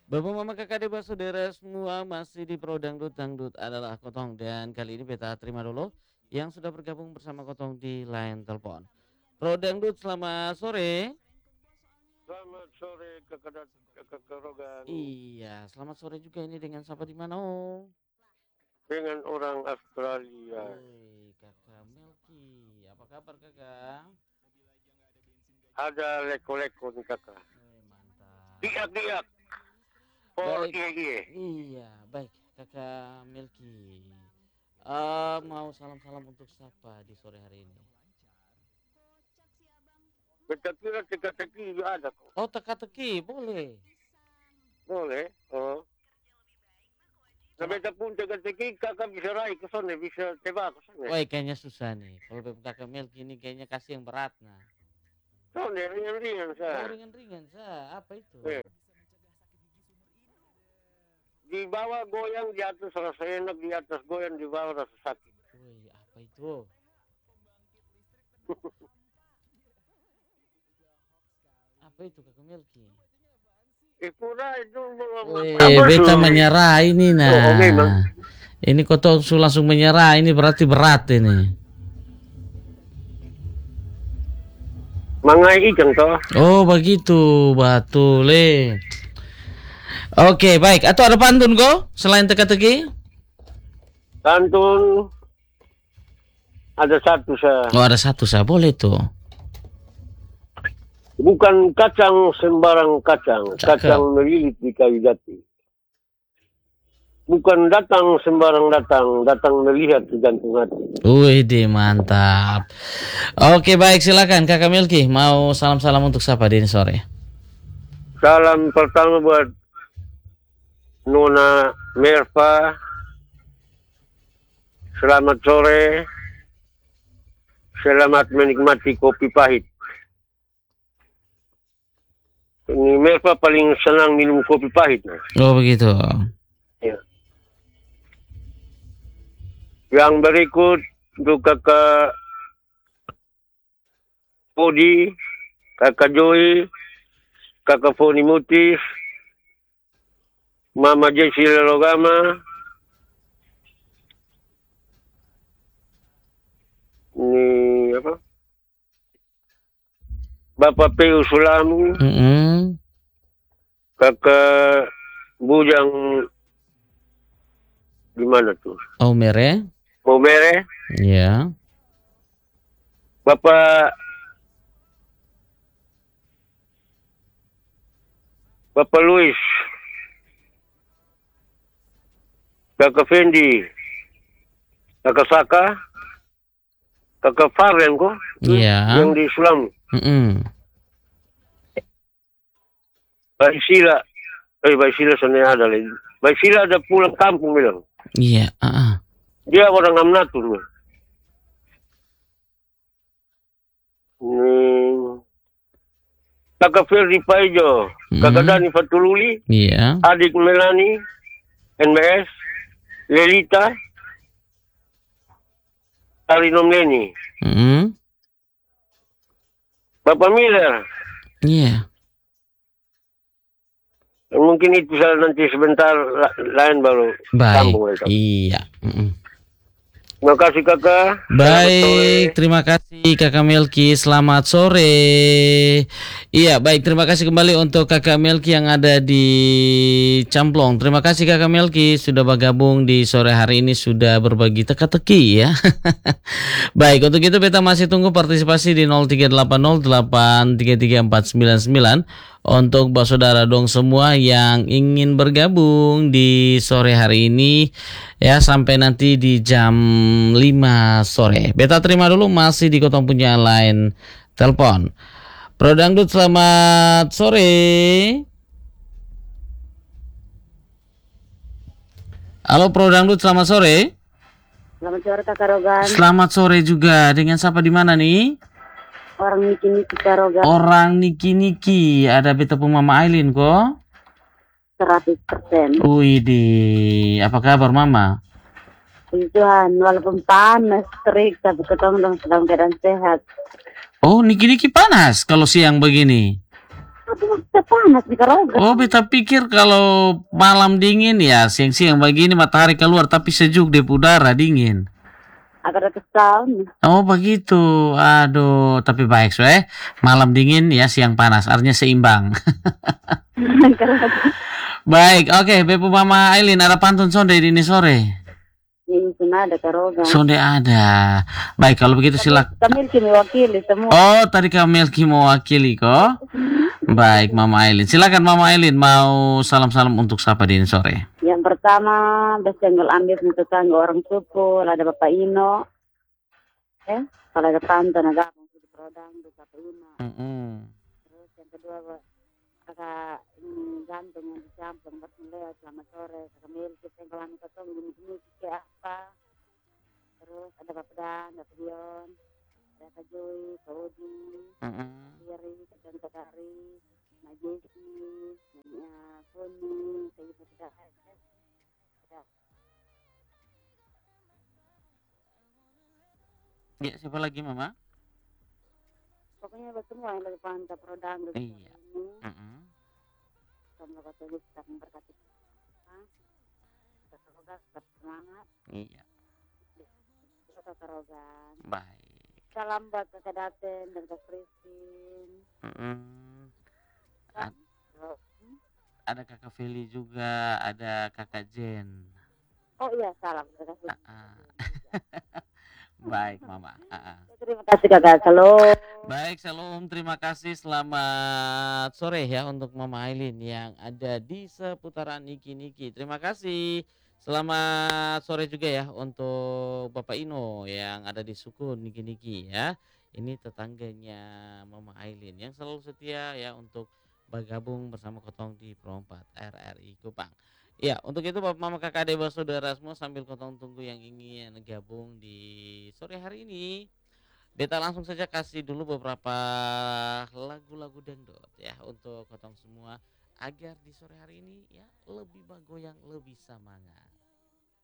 Bapak Mama Kakak Deba Saudara semua masih di Pro Dangdut. Dangdut adalah Kotong, dan kali ini beta terima dulu yang sudah bergabung bersama Kotong di line telepon. Pro Dangdut, selamat sore. Selamat sore Kakak Rogan. Iya, selamat sore juga. Ini dengan siapa di mana? Oh, Dengan orang Australia. Oi, Kakak Melki. Apa kabar Kakak? Ada leko-leko nih kakak. Mantap. Diak-diak. Oh Baik. iya. Iya, baik Kakak Melki. Mau salam-salam untuk siapa di sore hari ini? Kita kira teka-teki juga ada kok. Oh, teka-teki boleh. Boleh. Oh. Nah beta pun teka-teki kakak bisa raih ke sana, bisa tebak ke sana. Wah, kayaknya susah nih. Kalau Kakak Melki ini kayaknya kasih yang berat nah. Sana ringan-ringan Oh, sah. ringan-ringan sah. Apa itu? Di bawah goyang, di atas rasa enak, di atas goyang, di bawah rasa sakit. Wih, apa itu? Apa itu Kakak Melki? Itu Wih, beta menyerah ini nah. Ini kau langsung menyerah, ini berarti berat ini. Mangai ikan toh. Oh begitu, betul Oke, baik. Atau ada pantun kok selain teka-teki? Pantun ada satu sah. Oh, ada satu sah, boleh tuh. Bukan kacang sembarang kacang, kacang melilit di kayu jati. Bukan datang sembarang datang, datang melihat di jantung hati. Wih, mantap. Oke, baik, silakan Kakak Melki. Mau salam-salam untuk siapa di sore? Salam pertama buat Nona Merva. Selamat sore. Selamat menikmati kopi pahit. Ini Merva paling senang minum kopi pahit. Nah. Oh begitu. Ya. Yang berikut untuk kakak Podi, kakak Joy, kakak Foni Mutis, Mama Jesi Lelogama, ini apa? Bapak Peu Sulamu, kakak Bujang di mana tuh? Omere. Omere. Ya. Bapak Luis, kakak Fendi, kakak Saka, kakak Farlen kok? Iya. Yang di Sulam. Mbak Sila sana ada lagi. Mbak Sila ada pulang kampung bilang. Iya. Dia orang Amnatun. Kakak Ferdi Paijo, kakak Dani Fatululi, iya. Adik Melani, NBS, Lelita, Arinom Leni, Bapak Miller. Iya. Mungkin itu nanti sebentar lain baru sambung. Iya. Terima kasih kakak. Baik, terima kasih Kakak Melki. Selamat sore. Iya, baik, terima kasih kembali untuk Kakak Melki yang ada di Camplong. Terima kasih Kakak Melki sudah bergabung di sore hari ini, sudah berbagi teka-teki ya. Baik, untuk itu kita masih tunggu partisipasi di 0380833499 untuk saudara dong semua yang ingin bergabung di sore hari ini ya, sampai nanti di jam 5 sore. Beta terima dulu masih di Kotong punya line telepon. Pro Dangdut, selamat sore. Halo Pro Dangdut, selamat sore. Selamat sore Kakak Rogan. Selamat sore juga. Dengan siapa di mana nih? Orang Niki-Niki Kak Rogan. Orang Niki-Niki. Ada beta pun Mama Aileen kok? 100%. Widih, apa kabar Mama? Puji Tuhan, walaupun panas, terik, tapi ketemu dalam keadaan sehat. Oh, Niki-Niki panas kalau siang begini? Aduh, panas di Karoga. Oh, beta pikir kalau malam dingin ya siang-siang begini matahari keluar tapi sejuk di udara dingin. Agak kesal. Oh begitu, aduh tapi baik malam dingin ya siang panas artinya seimbang. Karoga. Baik, oke, Bepu Mama Aileen ada pantun sonde ini sore. Ini sudah ada Karoga. Sonde ada. Baik, kalau begitu silakan. Kami mewakili semua. Oh, tadi Melki mewakili kok. Baik, Mama Aileen. Silakan Mama Aileen mau salam-salam untuk siapa di ini sore. Yang pertama, besenggol ambil untuk tetangga orang suku, ada Bapak Ino. Kalau ada tante, ada di Prodang, di Bapak Ino. Terus yang kedua, kakak gantung yang dicampur, bermulai selamat sore, kakak Melki, senggol ambil ketemu, gini-gini, kayak apa. Terus ada Bapak Dan, Bapak Dion, ada Kak Joy, Kak Odi, Kiri, Kak Dan Kari, Mbak Jesi, Mbak Foni, Kak Ibu Tidak. Ya, siapa lagi Mama? Pokoknya buat semua yang lagi pantau Prodang di Iya. sini. Semoga Tuhan bisa memberkati kita. Semoga tetap semangat. Iya. Kita Karogan. Baik. Salam buat Kakak Daten dan Kak Christine. Ada Kakak Feli juga, ada Kakak Jen. Oh iya, salam. Terima kasih. Baik Mama. Terima kasih Kakak. Shalom. Baik, shalom. Terima kasih. Selamat sore ya untuk Mama Aileen yang ada di seputaran Niki-Niki. Terima kasih. Selamat sore juga ya untuk Bapak Ino yang ada di Sukun Niki-Niki ya. Ini tetangganya Mama Aileen yang selalu setia ya untuk bergabung bersama Kotong di Perompat RRI Kupang. Ya, untuk itu Bapak Mama Kakak Adik Saudara semua sambil Kotong tunggu yang ingin gabung di sore hari ini. Beta langsung saja kasih dulu beberapa lagu-lagu dangdut ya untuk Kotong semua agar di sore hari ini ya lebih bagoyang, lebih semangat.